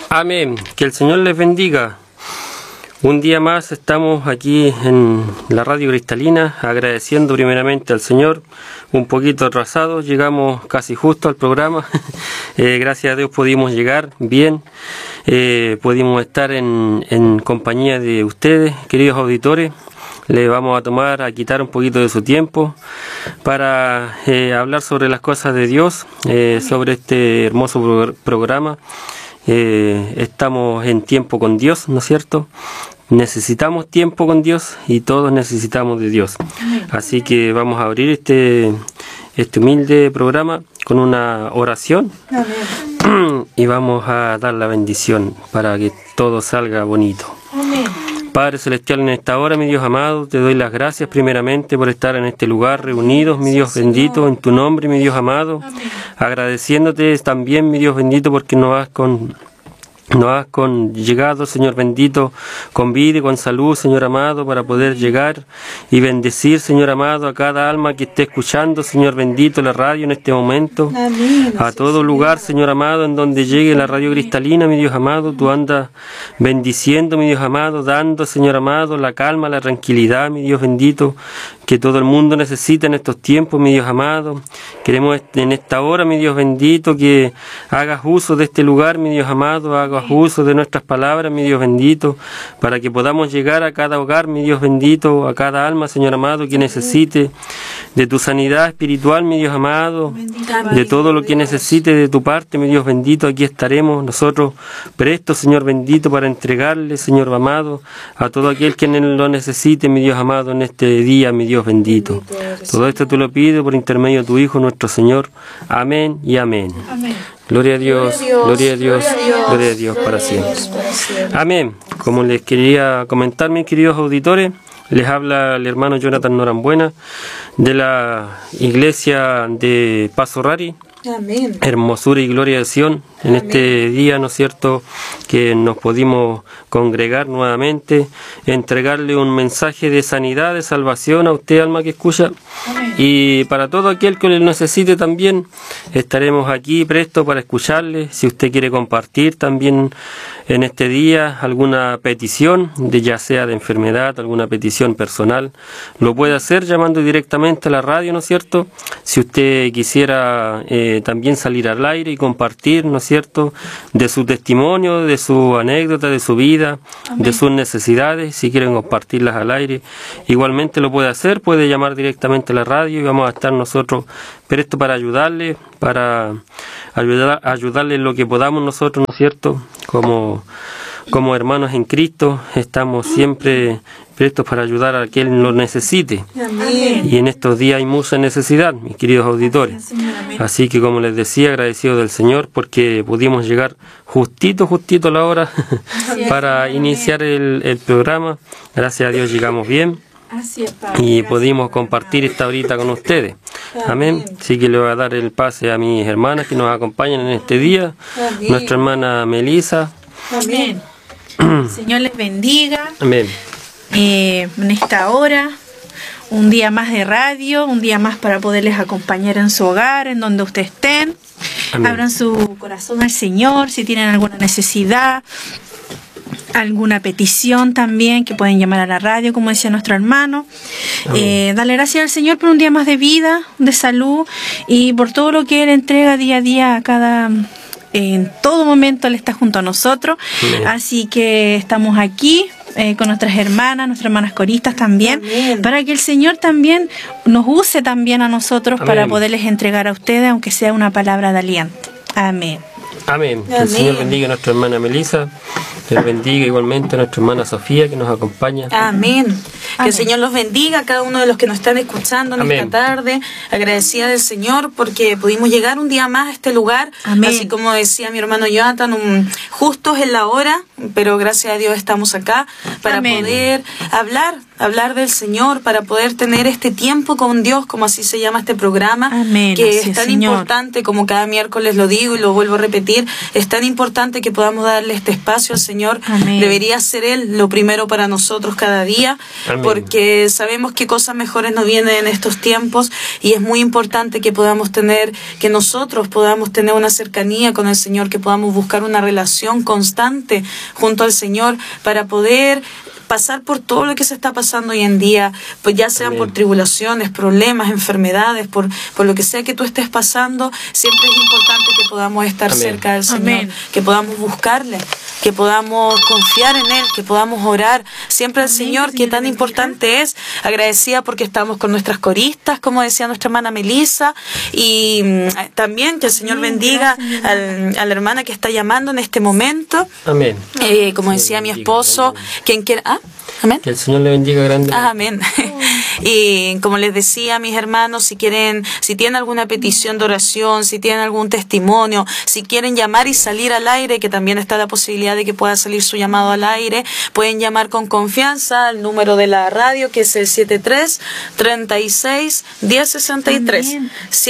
Amén. Que el Señor les bendiga. Un día más estamos aquí en la Radio Cristalina agradeciendo primeramente al Señor. Un poquito atrasados, llegamos casi justo al programa. Gracias a Dios pudimos llegar bien. Pudimos estar en compañía de ustedes, queridos auditores. Le vamos a quitar un poquito de su tiempo para hablar sobre las cosas de Dios, sobre este hermoso programa. Estamos en tiempo con Dios, ¿no es cierto? Necesitamos tiempo con Dios y todos necesitamos de Dios. Así que vamos a abrir este humilde programa con una oración. Amén. Y vamos a dar la bendición para que todo salga bonito. Amén. Padre Celestial, en esta hora, mi Dios amado, te doy las gracias primeramente por estar en este lugar reunidos, mi Dios bendito, en tu nombre, mi Dios amado. Amén. Agradeciéndote también, mi Dios bendito, porque nos has llegado, Señor bendito, con vida y con salud, Señor amado, para poder llegar y bendecir, Señor amado, a cada alma que esté escuchando, Señor bendito, la radio en este momento. Amén. A todo lugar, Señor amado, en donde llegue la Radio Cristalina, mi Dios amado, tú andas bendiciendo, mi Dios amado, dando, Señor amado, la calma, la tranquilidad, mi Dios bendito, que todo el mundo necesita en estos tiempos, mi Dios amado. Queremos en esta hora, mi Dios bendito, que hagas uso de este lugar, mi Dios amado, hagas uso de nuestras palabras, mi Dios bendito, para que podamos llegar a cada hogar, mi Dios bendito, a cada alma, Señor amado, que necesite de tu sanidad espiritual, mi Dios amado, de todo lo que necesite de tu parte, mi Dios bendito. Aquí estaremos nosotros prestos, Señor bendito, para entregarle, Señor amado, a todo aquel que lo necesite, mi Dios amado, en este día, mi Dios bendito. Todo esto te lo pido por intermedio de tu Hijo, nuestro Señor. Amén y amén. Amén. Gloria a Dios, gloria a Dios, gloria a Dios para siempre. Amén. Como les quería comentar, mis queridos auditores, les habla el hermano Jonathan Norambuena de la iglesia de Paso Rari. Amén. Hermosura y gloria de Sion. En Amén. Este día, ¿no es cierto?, que nos pudimos congregar nuevamente, entregarle un mensaje de sanidad, de salvación a usted, alma que escucha. Amén. Y para todo aquel que lo necesite también, estaremos aquí prestos para escucharle. Si usted quiere compartir también en este día alguna petición, ya sea de enfermedad, alguna petición personal, lo puede hacer llamando directamente a la radio, ¿no es cierto? Si usted quisiera también salir al aire y compartir, ¿no es cierto?, de su testimonio, de su anécdota, de su vida, Amén. De sus necesidades, si quieren compartirlas al aire, igualmente lo puede hacer, puede llamar directamente a la radio y vamos a estar nosotros prestos para ayudarle, ayudarle en lo que podamos nosotros, ¿no es cierto?, como hermanos en Cristo, estamos siempre prestos para ayudar a quien lo necesite. Amén. Y en estos días hay mucha necesidad, mis queridos auditores. Amén. Así que, como les decía, agradecido del Señor porque pudimos llegar justito a la hora para iniciar el programa. Gracias a Dios llegamos bien. Y pudimos compartir esta horita con ustedes. Amén. Así que le voy a dar el pase a mis hermanas que nos acompañan en este día. Amén. Nuestra hermana Melisa. Amén. Señor les bendiga. Amén. En esta hora, un día más de radio, un día más para poderles acompañar en su hogar, en donde ustedes estén. Amén. Abran su corazón al Señor, si tienen alguna necesidad, alguna petición también, que pueden llamar a la radio, como decía nuestro hermano. Darle gracias al Señor por un día más de vida, de salud, y por todo lo que Él entrega día a día a cada... En todo momento Él está junto a nosotros. Amén. Así que estamos aquí con nuestras hermanas coristas también. Amén. Para que el Señor también nos use también a nosotros. Amén. Para poderles entregar a ustedes, aunque sea una palabra de aliento. Amén. Amén. Amén. El Señor bendiga a nuestra hermana Melisa. Que bendiga igualmente a nuestra hermana Sofía, que nos acompaña. Amén. Que el Señor los bendiga a cada uno de los que nos están escuchando en Amén. Esta tarde. Agradecida del Señor porque pudimos llegar un día más a este lugar. Amén. Así como decía mi hermano Jonathan, justos en la hora, pero gracias a Dios estamos acá para Amén. Poder hablar hablar del Señor, para poder tener este tiempo con Dios, como así se llama este programa. Amén. Que es tan importante, como cada miércoles lo digo y lo vuelvo a repetir, es tan importante que podamos darle este espacio al Señor. Amén. Debería ser Él lo primero para nosotros cada día. Amén. Porque sabemos que cosas mejores nos vienen en estos tiempos, y es muy importante que nosotros podamos tener una cercanía con el Señor, que podamos buscar una relación constante junto al Señor para poder pasar por todo lo que se está pasando hoy en día, pues ya sean por tribulaciones, problemas, enfermedades, por lo que sea que tú estés pasando. Siempre es importante que podamos estar cerca del Señor, que podamos buscarle, que podamos confiar en Él, que podamos orar siempre al Señor, que tan importante es. Agradecida porque estamos con nuestras coristas, como decía nuestra hermana Melissa, y también que el Señor bendiga a la hermana que está llamando en este momento. Amén. Como decía mi esposo, quien quiera... Amén. Que el Señor le bendiga grande. Amén. Y como les decía, mis hermanos, si tienen alguna petición de oración, si tienen algún testimonio, si quieren llamar y salir al aire, que también está la posibilidad de que pueda salir su llamado al aire, pueden llamar con confianza al número de la radio, que es el 73-36-1063.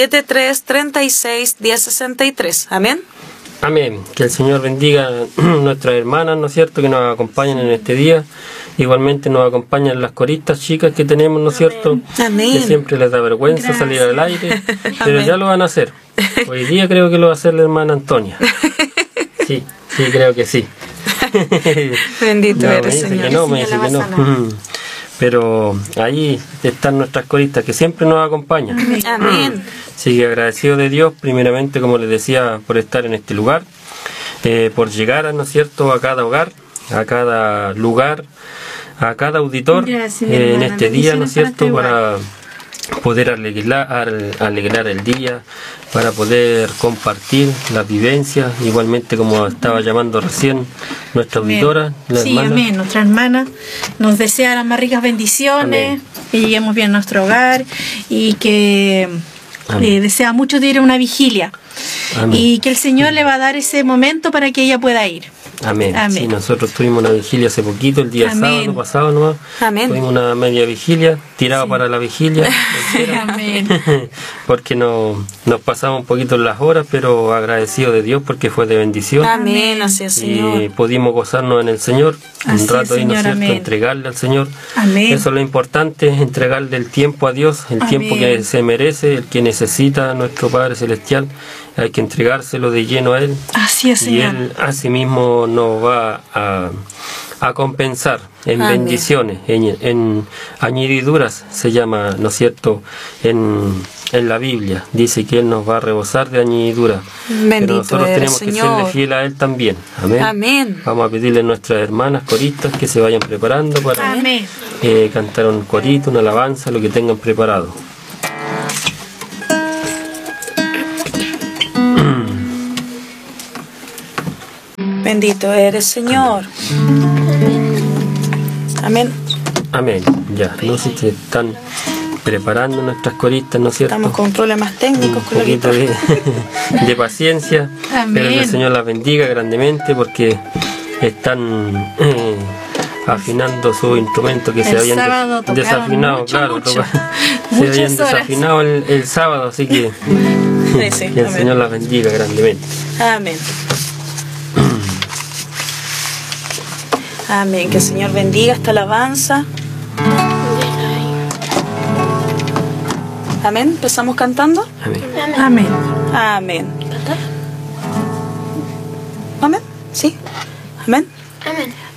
73-36-1063. Amén. Amén. Que el Señor bendiga a nuestras hermanas, ¿no es cierto?, que nos acompañan en este día. Igualmente nos acompañan las coristas chicas que tenemos, ¿no es cierto? Amén. Que siempre les da vergüenza salir al aire, pero ya lo van a hacer. Hoy día creo que lo va a hacer la hermana Antonia. Sí, creo que sí. Bendito eres, Señor. Me dice que no. Pero ahí están nuestras coristas que siempre nos acompañan. Amén. Así que agradecido de Dios, primeramente, como les decía, por estar en este lugar, por llegar, ¿no es cierto?, a cada hogar, a cada lugar, a cada auditor. Gracias, en este día, ¿no es cierto?, para poder alegrar el día, para poder compartir las vivencias, igualmente como estaba llamando recién nuestra auditora, la hermana. Amén. Nuestra hermana nos desea las más ricas bendiciones, que lleguemos bien a nuestro hogar, y que desea mucho de ir a una vigilia. Amén. Y que el Señor le va a dar ese momento para que ella pueda ir. Amén. Sí, nosotros tuvimos una vigilia hace poquito, el día sábado pasado nomás. Amén. Tuvimos una media vigilia, tirado para la vigilia. Amén. Porque nos pasamos un poquito las horas, pero agradecido de Dios porque fue de bendición. Amén, así es, Señor. Y pudimos gozarnos en el Señor, Así un rato ahí, ¿no es cierto?, entregarle al Señor. Amén. Eso es lo importante, entregarle el tiempo a Dios, el tiempo que se merece, el que necesita nuestro Padre Celestial. Hay que entregárselo de lleno a Él. Así es, Señor. Y Él asimismo nos va a compensar en bendiciones, en añadiduras, se llama, ¿no es cierto?, en la Biblia. Dice que Él nos va a rebosar de añadiduras. Pero nosotros tenemos que serle fiel a Él también. Amén. Amén. Vamos a pedirle a nuestras hermanas coristas que se vayan preparando para cantar un corito, una alabanza, lo que tengan preparado. Bendito eres, Señor. Amén. Amén. Ya, no sé si se están preparando nuestras coristas, ¿no es cierto? Estamos con problemas técnicos. Un poquito de paciencia. Amén. Pero que el Señor las bendiga grandemente porque están afinando su instrumento que se habían desafinado. Mucho. Se habían desafinado el sábado, así que que el Señor las bendiga grandemente. Amén. Amén. Que el Señor bendiga esta alabanza. Amén. ¿Empezamos cantando? Amén. Amén. Amén. Amén. ¿Sí? Amén. Amén.